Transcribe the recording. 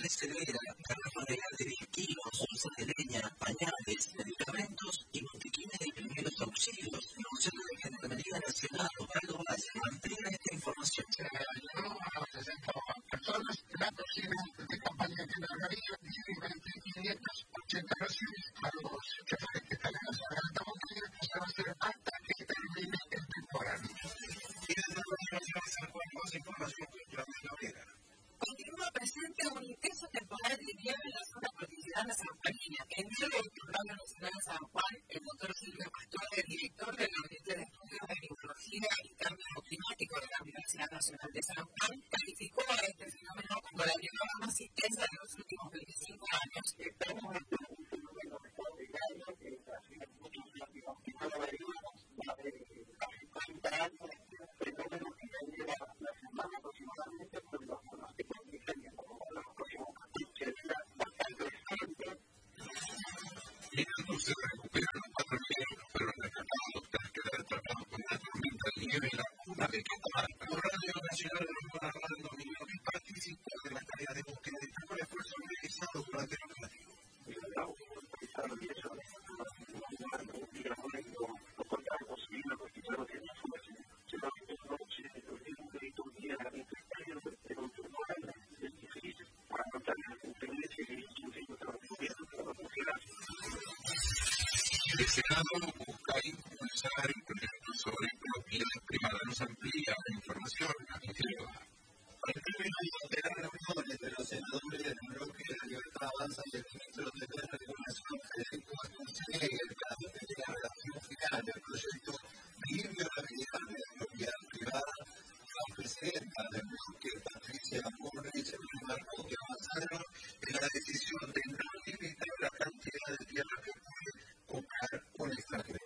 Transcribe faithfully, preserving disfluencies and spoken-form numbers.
perecedera, garrafa real de diez kilos, bolsa de leña, pañales, medicamentos y botiquines de primeros auxilios. El Consejo de Gendarmería Nacional, Osvaldo Valle, amplía esta información. Se ayudó a sesenta personas, la cocina de campaña de Gendarmería, veinte mil quinientas ochenta raciones a los choferes que están en la zona de alta montaña, que se va a hacer hasta que termine el temporal. Continúa presente un intenso temporal de nieve en la zona cordillerana sanjuanina. En medio del programa nacional de San Juan, el doctor Silvio Pastor, el director del Gabinete de Estudios de Meteorología y Cambio Climático de la Universidad Nacional de San Juan, calificó a este fenómeno como la nevada más intensa de los últimos veinticinco años. Estamos ante un fenómeno extraordinario que ha sido mucho más optimado de más de cincuenta años, fenómeno que ya lleva una semana aproximadamente, por los pronósticos dicen que como para los próximos catorce días bastante reciente. Minutos se recuperan los cuatro millones, pero rescatados tras quedar atrapados por una tormenta de nieve y la cuna de Catamarca. La Radio Nacional de los Buenos dos millones participó de las tareas de búsqueda y destacó el esfuerzo realizado durante el operativo. El Senado busca impulsar el proyecto sobre propiedad privada. Nos amplía la información a mi querido. En términos de las reuniones de los senadores del bloque de la libertad avanza y el ministro de la Regulación, Federico Vasconcelos, para definir la redacción final del proyecto de inviolabilidad de la propiedad privada, la presidenta del bloque, Patricia Bullrich, remarcó que avanzaron en la decisión de no limitar la cantidad de tierra que puede comprar un extranjero.